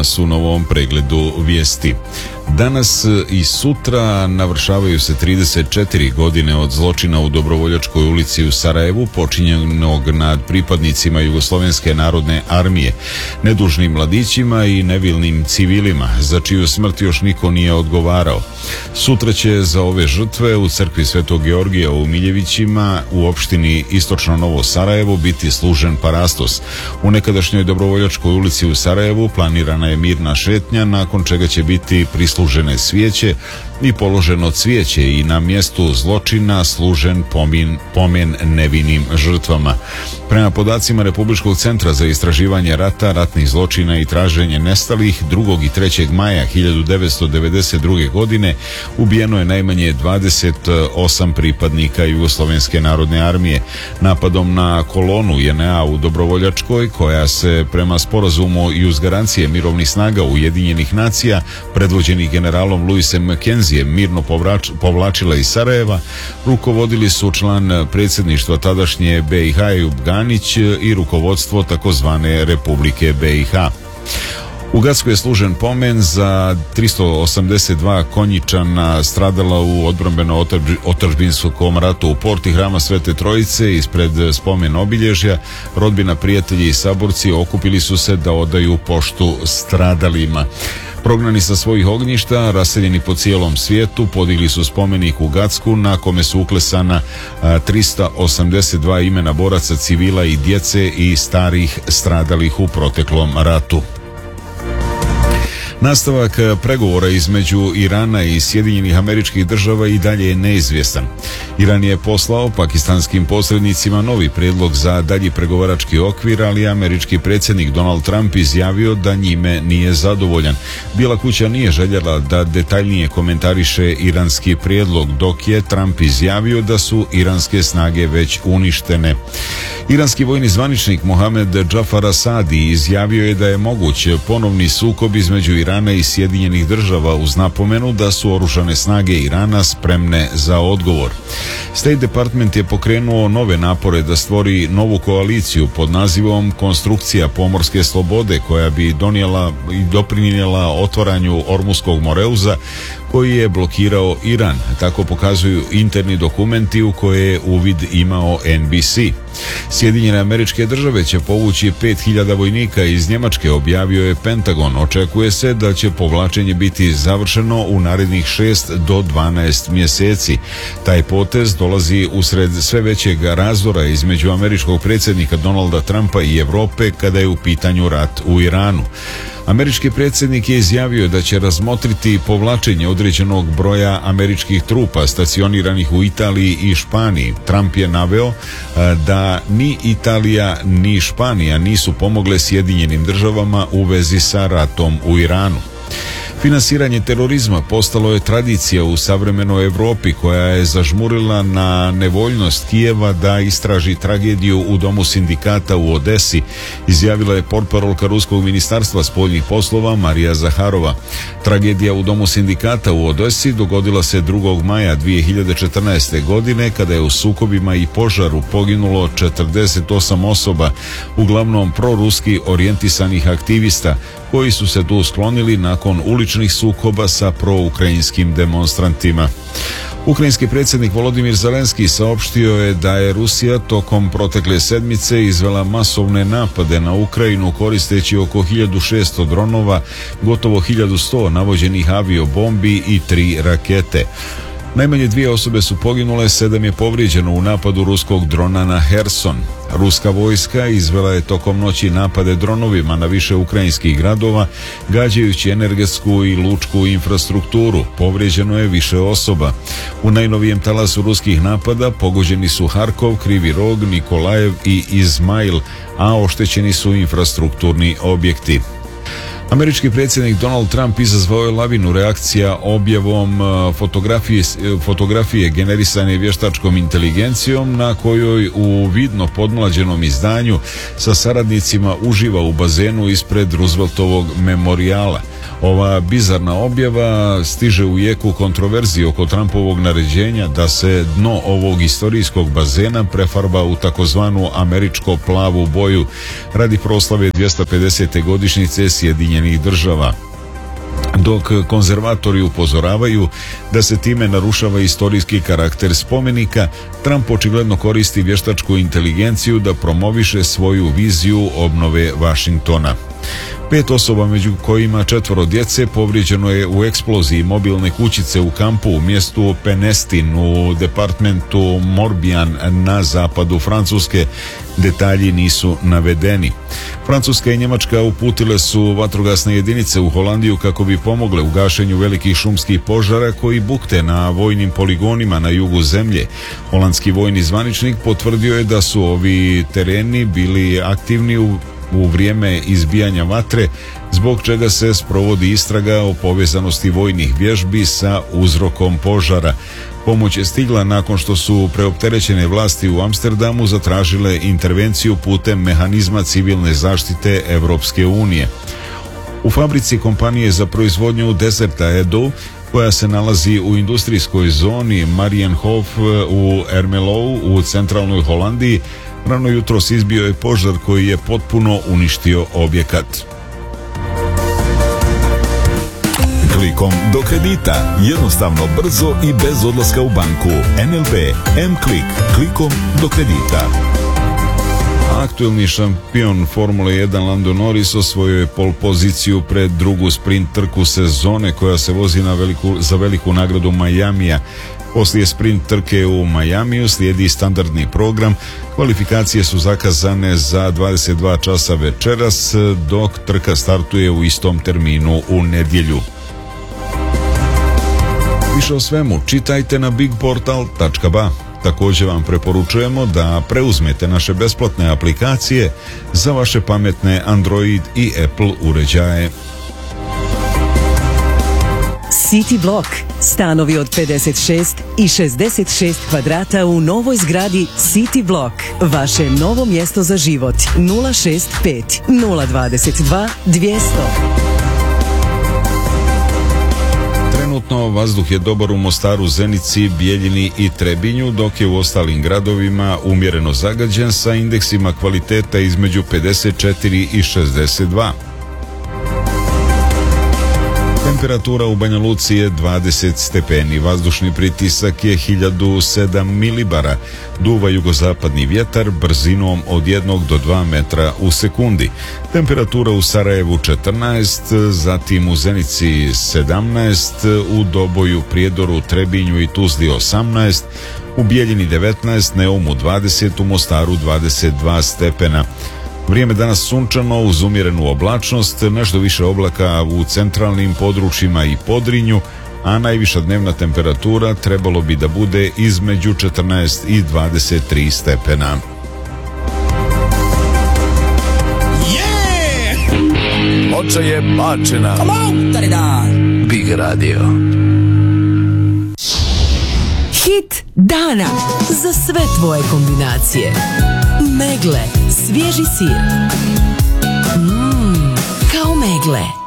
nas u novom pregledu vijesti. Danas i sutra navršavaju se 34 godine od zločina u Dobrovoljačkoj ulici u Sarajevu, počinjenog nad pripadnicima Jugoslovenske narodne armije, nedužnim mladićima i nevilnim civilima, za čiju smrt još niko nije odgovarao. Sutra će za ove žrtve u crkvi Svetog Georgija u Miljevićima u opštini Istočno Novo Sarajevo biti služen parastos. U nekadašnjoj Dobrovoljačkoj ulici u Sarajevu planirana je mirna šetnja, nakon čega će biti prislužene svijeće i položeno cvijeće i na mjestu zločina služen pomen nevinim žrtvama. Prema podacima Republičkog centra za istraživanje rata, ratnih zločina i traženje nestalih, 2. i 3. maja 1992. godine ubijeno je najmanje 28 pripadnika Jugoslovenske narodne armije. Napadom na kolonu JNA u Dobrovoljačkoj, koja se prema sporazumu i uz garancije mirovnih snaga Ujedinjenih nacija, predvođenih generalom Louisem McKenzie, mirno povlačila iz Sarajeva, rukovodili su član predsjedništva tadašnje BiH Ejub Ganić i rukovodstvo takozvane Republike BiH. U Gacku je služen pomen za 382 konjičana stradala u odbrambeno-otadžbinskom ratu u porti Hrama Svete Trojice. Ispred spomen obilježja rodbina, prijatelji i saborci okupili su se da odaju poštu stradalima. Prognani sa svojih ognjišta, raseljeni po cijelom svijetu, podigli su spomenik u Gacku na kome su uklesana 382 imena boraca, civila i djece i starih stradalih u proteklom ratu. Nastavak pregovora između Irana i Sjedinjenih Američkih Država i dalje je neizvjestan. Iran je poslao pakistanskim posrednicima novi prijedlog za dalji pregovarački okvir, ali američki predsjednik Donald Trump izjavio da njime nije zadovoljan. Bijela kuća nije željela da detaljnije komentariše iranski prijedlog, dok je Trump izjavio da su iranske snage već uništene. Iranski vojni zvaničnik Mohamed Džafar Asadi izjavio je da je moguć ponovni sukob između Irana i Sjedinjenih Država, uz napomenu da su oružane snage Irana spremne za odgovor. State Department je pokrenuo nove napore da stvori novu koaliciju pod nazivom Konstrukcija pomorske slobode, koja bi donijela i doprinijela otvaranju Ormuskog moreuza koji je blokirao Iran. Tako pokazuju interni dokumenti u koje je uvid imao NBC. Sjedinjene Američke Države će povući 5000 vojnika iz Njemačke, objavio je Pentagon. Očekuje se da će povlačenje biti završeno u narednih 6 do 12 mjeseci. Taj potez dolazi usred sve većeg razdora između američkog predsjednika Donalda Trumpa i Europe kada je u pitanju rat u Iranu. Američki predsjednik je izjavio da će razmotriti povlačenje određenog broja američkih trupa stacioniranih u Italiji i Španiji. Trump je naveo da ni Italija ni Španija nisu pomogle Sjedinjenim Državama u vezi sa ratom u Iranu. Finansiranje terorizma postalo je tradicija u savremenoj Europi, koja je zažmurila na nevoljnost Kijeva da istraži tragediju u Domu sindikata u Odesi, izjavila je portparolka Ruskog ministarstva spoljnih poslova Marija Zaharova. Tragedija u Domu sindikata u Odesi dogodila se 2. maja 2014. godine, kada je u sukobima i požaru poginulo 48 osoba, uglavnom proruski orijentisanih aktivista, koji su se tu sklonili nakon uličnih sukoba sa proukrajinskim demonstrantima. Ukrajinski predsjednik Volodimir Zelenski saopštio je da je Rusija tokom protekle sedmice izvela masovne napade na Ukrajinu koristeći oko 1600 dronova, gotovo 1100 navođenih aviobombi i 3 rakete. Najmanje 2 osobe su poginule, 7 je povrijeđeno u napadu ruskog drona na Herson. Ruska vojska izvela je tokom noći napade dronovima na više ukrajinskih gradova, gađajući energetsku i lučku infrastrukturu. Povrijeđeno je više osoba. U najnovijem talasu ruskih napada pogođeni su Harkov, Krivi Rog, Nikolajev i Izmail, a oštećeni su infrastrukturni objekti. Američki predsjednik Donald Trump izazvao je lavinu reakcija objavom fotografije generisane vještačkom inteligencijom, na kojoj u vidno podmlađenom izdanju sa saradnicima uživa u bazenu ispred Rooseveltovog memorijala. Ova bizarna objava stiže u jeku kontroverzije oko Trumpovog naređenja da se dno ovog istorijskog bazena prefarba u takozvanu američko plavu boju radi proslave 250. godišnjice Sjedinjenih Sjedinjenih država. Dok konzervatori upozoravaju da se time narušava istorijski karakter spomenika, Trump očigledno koristi vještačku inteligenciju da promoviše svoju viziju obnove Vašingtona. 5 osoba, među kojima 4 djece, povrijeđeno je u eksploziji mobilne kućice u kampu u mjestu Penestin u departmentu Morbihan na zapadu Francuske. Detalji nisu navedeni. Francuska i Njemačka uputile su vatrogasne jedinice u Holandiju kako bi pomogle u gašenju velikih šumskih požara koji bukte na vojnim poligonima na jugu zemlje. Holandski vojni zvaničnik potvrdio je da su ovi tereni bili aktivni u vrijeme izbijanja vatre, zbog čega se sprovodi istraga o povezanosti vojnih vježbi sa uzrokom požara. Pomoć je stigla nakon što su preopterećene vlasti u Amsterdamu zatražile intervenciju putem mehanizma civilne zaštite Europske unije. U fabrici kompanije za proizvodnju deserta Edo, koja se nalazi u industrijskoj zoni Marienhof u Ermelou u centralnoj Holandiji, rano jutros izbio je požar koji je potpuno uništio objekat. Klikom do kredita. Jednostavno, brzo i bez odlaska u banku. NLB M-Klik. Klikom do kredita. Aktuelni šampion Formule 1 Lando Norris osvojio je pol poziciju pred drugu sprint trku sezone koja se vozi za veliku nagradu Majamija. Poslije sprint trke u Majamiju slijedi standardni program. Kvalifikacije su zakazane za 22 časa večeras, dok trka startuje u istom terminu u nedjelju. Više o svemu čitajte na bigportal.ba. Također vam preporučujemo da preuzmete naše besplatne aplikacije za vaše pametne Android i Apple uređaje. City Block. Stanovi od 56 i 66 kvadrata u novoj zgradi City Block. Vaše novo mjesto za život. 065 022 200. Trenutno vazduh je dobar u Mostaru, Zenici, Bijeljini i Trebinju, dok je u ostalim gradovima umjereno zagađen sa indeksima kvaliteta između 54 i 62. Temperatura u Banja Luci je 20 stepeni, vazdušni pritisak je 1007 milibara, duva jugozapadni vjetar brzinom od 1 do 2 metra u sekundi. Temperatura u Sarajevu 14, zatim u Zenici 17, u Doboju, Prijedoru, Trebinju i Tuzli 18, u Bijeljini 19, Neumu 20, u Mostaru 22 stepena. Vrijeme danas sunčano uz umjerenu oblačnost, nešto više oblaka u centralnim područjima i Podrinju, a najviša dnevna temperatura trebalo bi da bude između 14 i 23 stepena. Moća je bačena. Big Radio. Hit dana za sve tvoje kombinacije. Megle, svježi sir. Kao megle.